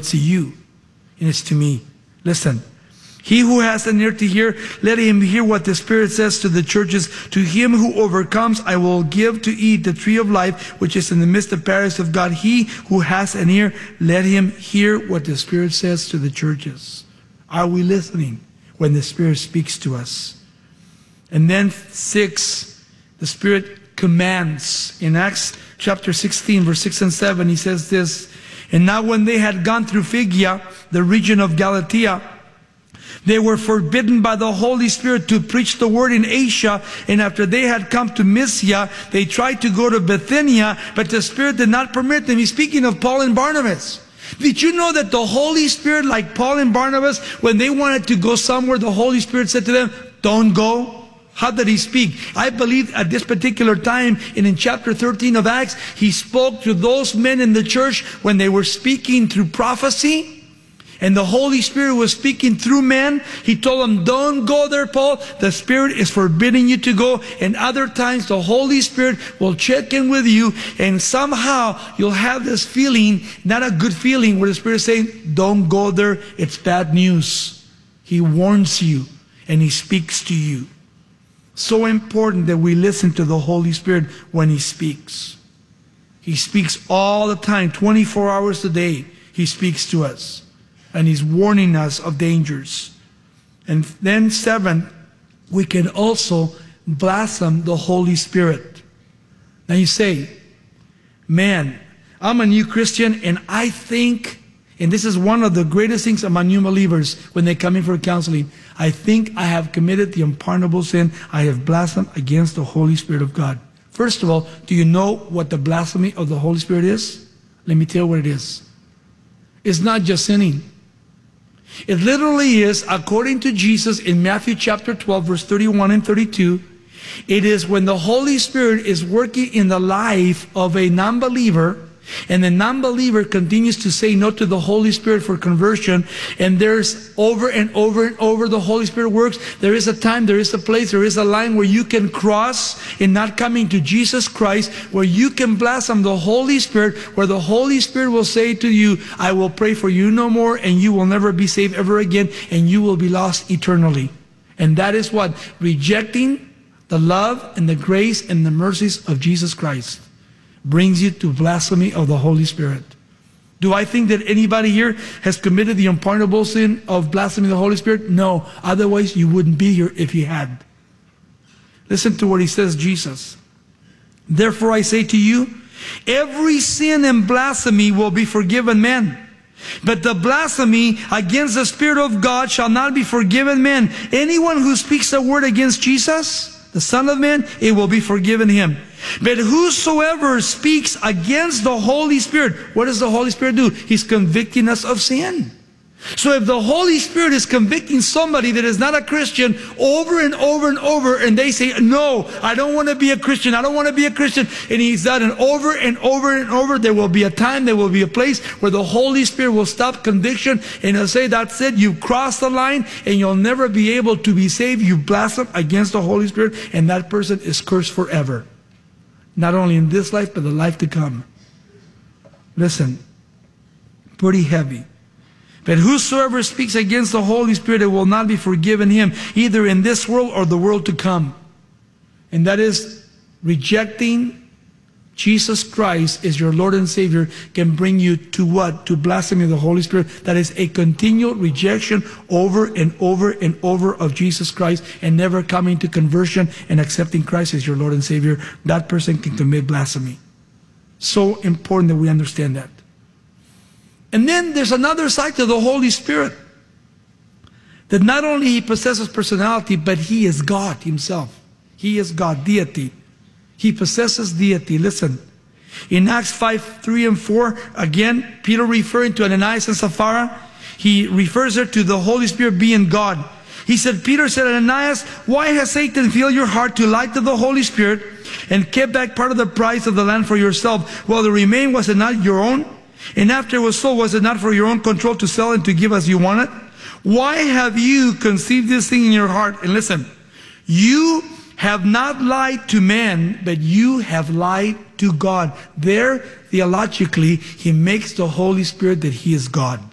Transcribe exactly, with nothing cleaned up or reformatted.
to you, and it's to me. Listen. He who has an ear to hear, let him hear what the Spirit says to the churches. To him who overcomes, I will give to eat the tree of life, which is in the midst of paradise of God. He who has an ear, let him hear what the Spirit says to the churches. Are we listening when the Spirit speaks to us? And then six, the Spirit commands. In Acts chapter sixteen, verse six and seven, he says this, and now when they had gone through Phrygia, the region of Galatia, they were forbidden by the Holy Spirit to preach the word in Asia. And after they had come to Mysia, they tried to go to Bithynia, but the Spirit did not permit them. He's speaking of Paul and Barnabas. Did you know that the Holy Spirit, like Paul and Barnabas, when they wanted to go somewhere, the Holy Spirit said to them, don't go? How did he speak? I believe at this particular time, and in chapter thirteen of Acts, he spoke to those men in the church when they were speaking through prophecy. And the Holy Spirit was speaking through men. He told them, don't go there, Paul. The Spirit is forbidding you to go. And other times, the Holy Spirit will check in with you. And somehow, you'll have this feeling, not a good feeling, where the Spirit is saying, don't go there. It's bad news. He warns you. And He speaks to you. So important that we listen to the Holy Spirit when He speaks. He speaks all the time, twenty-four hours a day. He speaks to us. And He's warning us of dangers. And then seven, we can also blaspheme the Holy Spirit. Now you say, man, I'm a new Christian and I think, and this is one of the greatest things among new believers when they come in for counseling, I think I have committed the unpardonable sin. I have blasphemed against the Holy Spirit of God. First of all, do you know what the blasphemy of the Holy Spirit is? Let me tell you what it is. It's not just sinning. It literally is, according to Jesus in Matthew chapter twelve, verse thirty-one and thirty-two, it is when the Holy Spirit is working in the life of a non-believer, and the non-believer continues to say no to the Holy Spirit for conversion, and there's over and over and over the Holy Spirit works. There is a time, there is a place, there is a line where you can cross in not coming to Jesus Christ, where you can blaspheme the Holy Spirit, where the Holy Spirit will say to you, I will pray for you no more, and you will never be saved ever again, and you will be lost eternally. And that is what? Rejecting the love and the grace and the mercies of Jesus Christ brings you to blasphemy of the Holy Spirit. Do I think that anybody here has committed the unpardonable sin of blaspheming the Holy Spirit? No. Otherwise, you wouldn't be here if you had. Listen to what He says, Jesus. Therefore I say to you, every sin and blasphemy will be forgiven men. But the blasphemy against the Spirit of God shall not be forgiven men. Anyone who speaks a word against Jesus, the Son of Man, it will be forgiven him. But whosoever speaks against the Holy Spirit, what does the Holy Spirit do? He's convicting us of sin. So if the Holy Spirit is convicting somebody that is not a Christian over and over and over, and they say, no, I don't want to be a Christian, I don't want to be a Christian, and he's done it over and over and over, there will be a time, there will be a place where the Holy Spirit will stop conviction, and he'll say, that's it, you've crossed the line, and you'll never be able to be saved. You blaspheme against the Holy Spirit, and that person is cursed forever. Not only in this life, but the life to come. Listen, pretty heavy. But whosoever speaks against the Holy Spirit, it will not be forgiven him, either in this world or the world to come. And that is, rejecting Jesus Christ as your Lord and Savior can bring you to what? To blasphemy of the Holy Spirit. That is a continual rejection over and over and over of Jesus Christ, and never coming to conversion and accepting Christ as your Lord and Savior. That person can commit blasphemy. So important that we understand that. And then there's another side to the Holy Spirit. That not only He possesses personality, but He is God Himself. He is God, deity. He possesses deity. Listen, in Acts five, three and four, again, Peter referring to Ananias and Sapphira, he refers there to the Holy Spirit being God. He said, Peter said, Ananias, why has Satan filled your heart to lie to the Holy Spirit and kept back part of the price of the land for yourself, while the remain was it not your own? And after it was sold, was it not for your own control to sell and to give as you wanted? Why have you conceived this thing in your heart? And listen, you have not lied to man, but you have lied to God. There, theologically, he makes the Holy Spirit that He is God.